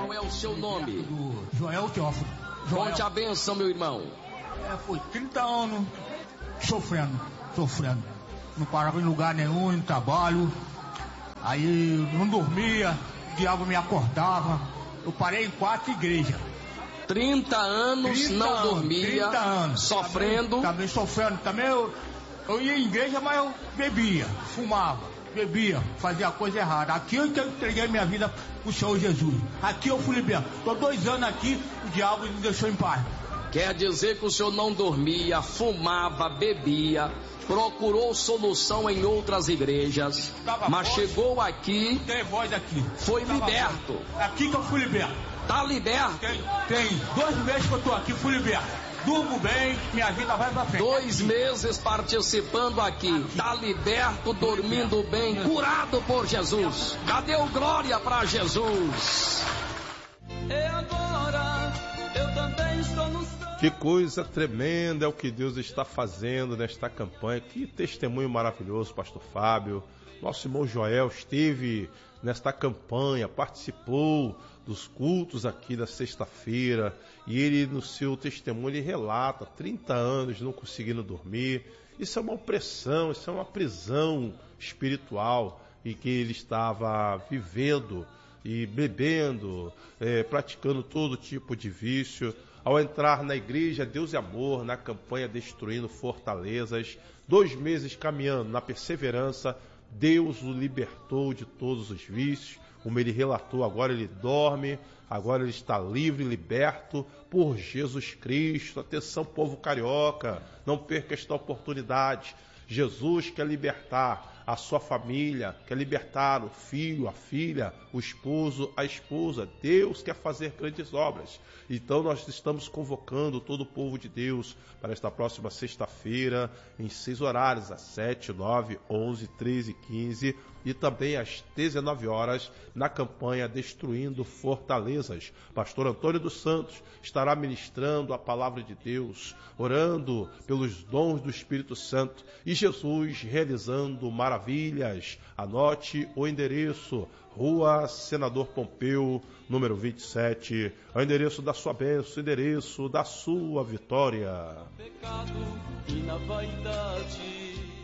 Qual é o seu nome? Joel Teófilo. Conte a benção, meu irmão. Foi 30 anos sofrendo. Não parava em lugar nenhum, no trabalho. Aí não dormia, o diabo me acordava. Eu parei em 4 igrejas. 30 anos não dormia, 30 anos. Sofrendo. Também sofrendo. Também eu ia em igreja, mas eu bebia, fumava, fazia coisa errada. Aqui eu entreguei minha vida pro Senhor Jesus. Aqui eu fui liberto. Tô 2 anos aqui, o diabo me deixou em paz. Quer dizer que o senhor não dormia, fumava, bebia, procurou solução em outras igrejas, mas chegou aqui, tem voz aqui, foi liberto. Aqui que eu fui liberto. Tá liberto? Tem 2 meses que eu tô aqui, fui liberto. Durmo bem, minha vida vai pra frente. 2 meses participando aqui. Tá liberto, dormindo bem, curado por Jesus. Cadê o glória pra Jesus? E agora eu também estou no céu. Que coisa tremenda é o que Deus está fazendo nesta campanha. Que testemunho maravilhoso, pastor Fábio. Nosso irmão Joel esteve nesta campanha, participou dos cultos aqui da sexta-feira, e ele, no seu testemunho, ele relata 30 anos não conseguindo dormir. Isso é uma opressão, isso é uma prisão espiritual, e que ele estava vivendo e bebendo, praticando todo tipo de vício. Ao entrar na igreja Deus e Amor, na campanha Destruindo Fortalezas, 2 meses caminhando na perseverança, Deus o libertou de todos os vícios. Como ele relatou, agora ele dorme, agora ele está livre, liberto por Jesus Cristo. Atenção, povo carioca, não perca esta oportunidade. Jesus quer libertar a sua família, quer libertar o filho, a filha, o esposo, a esposa. Deus quer fazer grandes obras. Então nós estamos convocando todo o povo de Deus para esta próxima sexta-feira, em 6 horários, às 7, 9, 11, 13 e 15, e também às 19 horas, na campanha Destruindo Fortalezas. Pastor Antônio dos Santos estará ministrando a palavra de Deus, orando pelos dons do Espírito Santo, e Jesus realizando maravilhas. Anote o endereço: Rua Senador Pompeu, número 27, o endereço da sua bênção, o endereço da sua vitória. Pecado e na vaidade.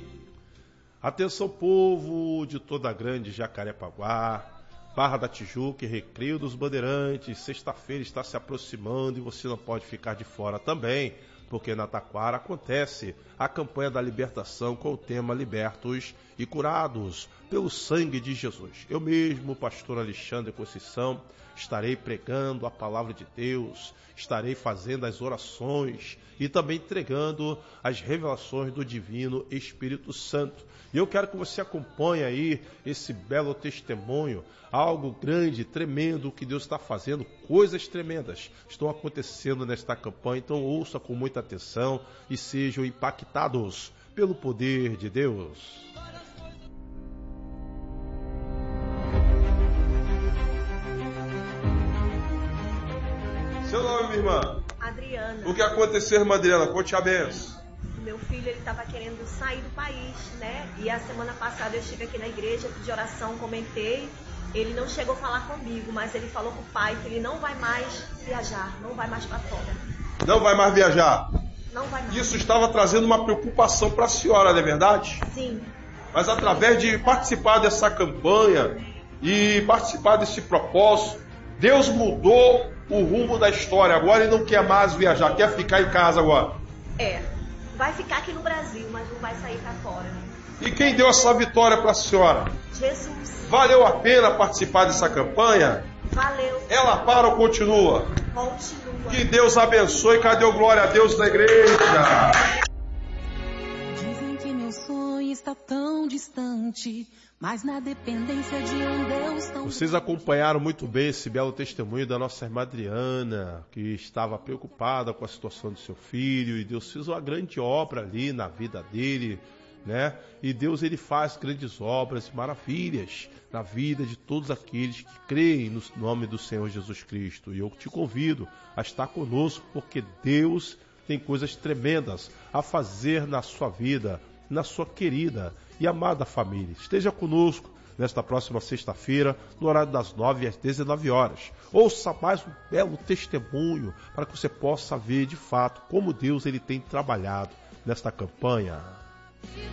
Atenção, povo de toda a grande Jacarepaguá, Barra da Tijuca e Recreio dos Bandeirantes, sexta-feira está se aproximando e você não pode ficar de fora também, porque na Taquara acontece a campanha da libertação com o tema Libertos e Curados pelo Sangue de Jesus. Eu mesmo, pastor Alexandre Conceição, estarei pregando a palavra de Deus, estarei fazendo as orações e também entregando as revelações do Divino Espírito Santo. E eu quero que você acompanhe aí esse belo testemunho, algo grande, tremendo que Deus está fazendo, coisas tremendas estão acontecendo nesta campanha. Então ouça com muita atenção e sejam impactados pelo poder de Deus. Seu nome, minha irmã? Adriana. O que aconteceu, irmã Adriana? Conte a benção. Meu filho, ele estava querendo sair do país, né? E a semana passada eu estive aqui na igreja, pedi oração, comentei. Ele não chegou a falar comigo, mas ele falou com o pai que ele não vai mais viajar, não vai mais para fora. Não vai mais viajar? Não vai mais. Isso estava trazendo uma preocupação para a senhora, não é verdade? Sim. Mas através de participar dessa campanha e participar desse propósito, Deus mudou o rumo da história. Agora ele não quer mais viajar, quer ficar em casa agora. Vai ficar aqui no Brasil, mas não vai sair para fora. E quem deu essa vitória para a senhora? Jesus. Valeu a pena participar dessa campanha? Valeu. Ela para ou continua? Continua. Que Deus abençoe. Cadê o glória a Deus da igreja? Dizem que meu sonho está tão distante, mas na dependência de um Deus tão... Vocês acompanharam muito bem esse belo testemunho da nossa irmã Adriana, que estava preocupada com a situação do seu filho, e Deus fez uma grande obra ali na vida dele, né? E Deus, ele faz grandes obras e maravilhas na vida de todos aqueles que creem no nome do Senhor Jesus Cristo. E eu te convido a estar conosco, porque Deus tem coisas tremendas a fazer na sua vida, na sua querida e amada família. Esteja conosco nesta próxima sexta-feira, no horário das 9 às 19 horas. Ouça mais um belo testemunho para que você possa ver de fato como Deus ele tem trabalhado nesta campanha.